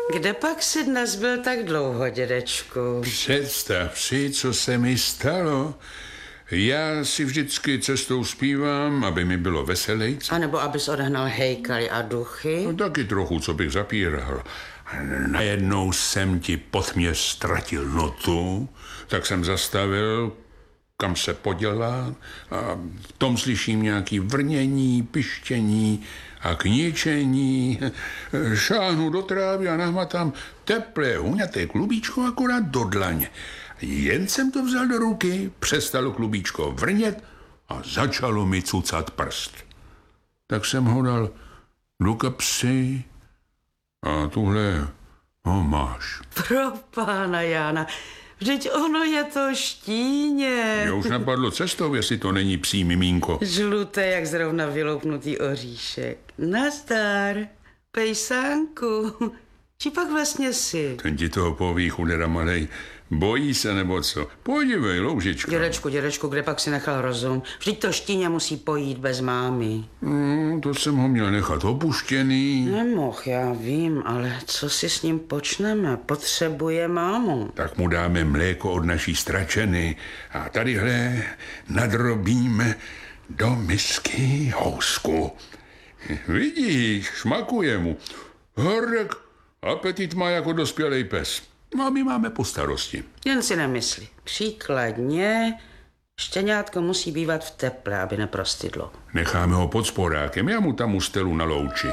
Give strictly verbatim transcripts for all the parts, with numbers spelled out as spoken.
Kde pak si dnes byl tak dlouho, dědečku? Představ si, co se mi stalo. Já si vždycky cestou zpívám, aby mi bylo veselejc. A nebo abys odehnal hejkaly a duchy? No, taky trochu, co bych zapíral. Najednou jsem ti pod mě ztratil notu, tak jsem zastavil, kam se podělá, a v tom slyším nějaký vrnění, pištění a kničení. Šáhnu do trávy a nahmatám teplé, huňaté klubíčko akorát do dlaně. Jen jsem to vzal do ruky, přestalo klubíčko vrnět a začalo mi cucat prst. Tak jsem ho dal do kapsy a tuhle ho máš. Pro pána Jána, vždyť ono je to štíně. Mě už napadlo cestou, jestli to není psí mimínko. Žluté, jak zrovna vyloupnutý oříšek. Nazdar, pejsánku. Či pak vlastně si? Ten ti toho poví, chudera malej. Bojí se nebo co? Podívej, loužička. Dědečku, dědečku, kde pak si nechal rozum? Vždyť to štíně musí pojít bez mámy. No, to jsem ho měl nechat opuštěný. Nemoh, já vím, ale co si s ním počneme? Potřebuje mámu. Tak mu dáme mléko od naší stračeny a tadyhle nadrobíme do misky housku. Vidíš, šmakuje mu. Horek, apetit má jako dospělej pes. No a my máme po starosti. Jen si nemysli. Příkladně, štěňátko musí bývat v teple, aby neprostydlo. Necháme ho pod sporákem, já mu tam ustelu na louči.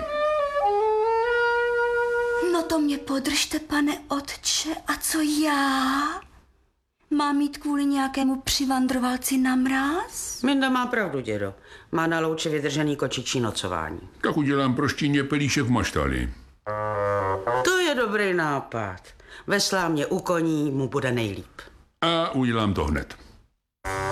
No to mě podržte, pane otče, a co já? Mám jít kvůli nějakému přivandrovalci na mráz? Minda má pravdu, dědo. Má na louči vydržený kočičí nocování. Tak udělám pro štíně pelíšek v maštali. To je dobrý nápad. Ve slámě u koní mu bude nejlíp. A udělám to hned.